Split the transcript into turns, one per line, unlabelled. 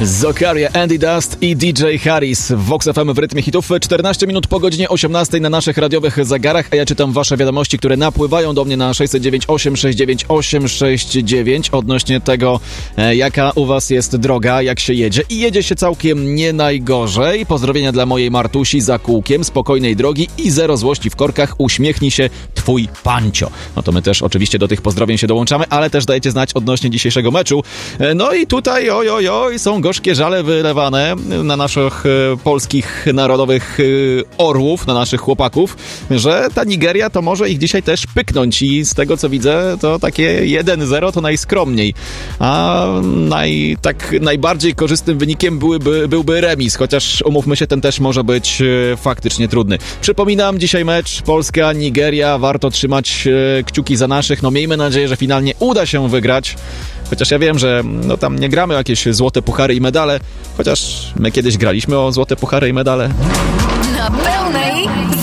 Zokaria, Andy Dust i DJ Harris w Vox FM w rytmie hitów. 14 minut po godzinie 18 na naszych radiowych zegarach, a ja czytam wasze wiadomości, które napływają do mnie na 609 869 869 odnośnie tego, jaka u was jest droga, jak się jedzie. I jedzie się całkiem nie najgorzej. Pozdrowienia dla mojej Martusi za kółkiem, spokojnej drogi i zero złości w korkach. Uśmiechnij się, twój pancio. No to my też oczywiście do tych pozdrowień się dołączamy, ale też dajcie znać odnośnie dzisiejszego meczu. No i tutaj są gorzkie żale wylewane na naszych polskich narodowych orłów, na naszych chłopaków, że ta Nigeria to może ich dzisiaj też pyknąć i z tego co widzę to takie 1-0 to najskromniej, a najbardziej korzystnym wynikiem byłby remis, chociaż umówmy się, ten też może być faktycznie trudny. Przypominam, dzisiaj mecz Polska-Nigeria, warto trzymać kciuki za naszych, no miejmy nadzieję, że finalnie uda się wygrać. Chociaż ja wiem, że no tam nie gramy o jakieś złote puchary i medale, chociaż my kiedyś graliśmy o złote puchary i medale.
Na pełnej